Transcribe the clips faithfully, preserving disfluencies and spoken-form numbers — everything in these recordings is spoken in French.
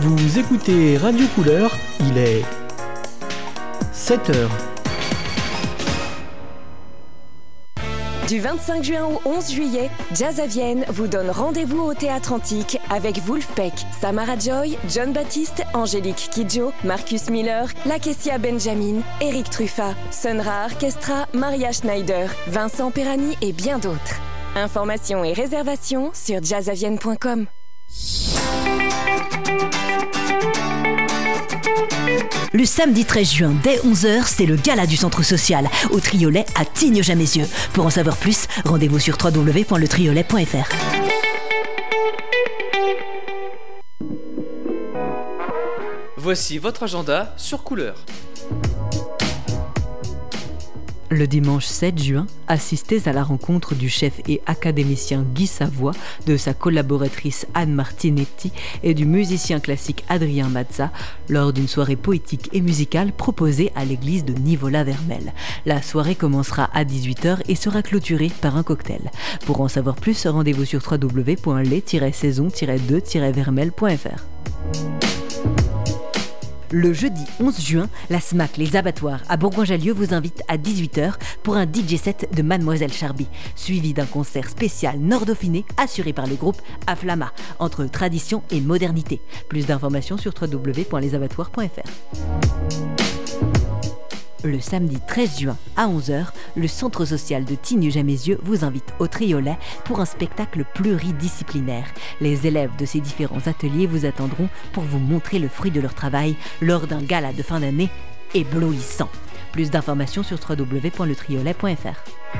Vous écoutez Radio Couleur, il est sept heures. Du vingt-cinq juin au onze juillet, Jazz à Vienne vous donne rendez-vous au Théâtre Antique avec Wolfpack, Samara Joy, John Baptiste, Angélique Kidjo, Marcus Miller, Lakecia Benjamin, Eric Truffat, Sunra Orchestra, Maria Schneider, Vincent Perani et bien d'autres. Informations et réservations sur jazz à vienne point com. Le samedi treize juin, dès onze heures, c'est le gala du Centre Social, au Triolet à Tignes-Jamessieux. Pour en savoir plus, rendez-vous sur w w w point le triolet point f r. Voici votre agenda sur Couleur. Le dimanche sept juin, assistez à la rencontre du chef et académicien Guy Savoie, de sa collaboratrice Anne Martinetti et du musicien classique Adrien Mazza lors d'une soirée poétique et musicale proposée à l'église de Nivola-Vermel. La soirée commencera à dix-huit heures et sera clôturée par un cocktail. Pour en savoir plus, rendez-vous sur w w w point les tiret saison tiret deux tiret vermel point f r. Le jeudi onze juin, la S M A C Les Abattoirs à Bourgoin-Jallieu vous invite à dix-huit heures pour un D J set de Mademoiselle Charby, suivi d'un concert spécial Nord-Dauphiné assuré par le groupe Aflama, entre tradition et modernité. Plus d'informations sur w w w point les abattoirs point f r. Le samedi treize juin à onze heures, le Centre Social de Tignes-Jamessieux vous invite au Triolet pour un spectacle pluridisciplinaire. Les élèves de ces différents ateliers vous attendront pour vous montrer le fruit de leur travail lors d'un gala de fin d'année éblouissant. Plus d'informations sur w w w point le triolet point f r.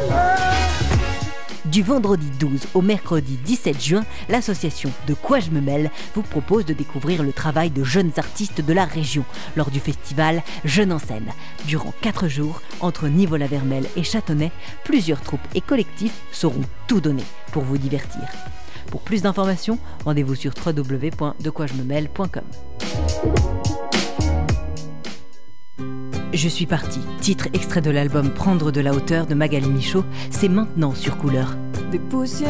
Du vendredi douze au mercredi dix-sept juin, l'association De Quoi Je Me Mêle vous propose de découvrir le travail de jeunes artistes de la région lors du festival Jeunes en scène. Durant quatre jours, entre Nivola-Vermel et Châtenay, plusieurs troupes et collectifs sauront tout donner pour vous divertir. Pour plus d'informations, rendez-vous sur w w w point de quoi je me mêle point com. Je suis partie, titre extrait de l'album Prendre de la hauteur de Magali Michaud, c'est maintenant sur Couleur. Des poussières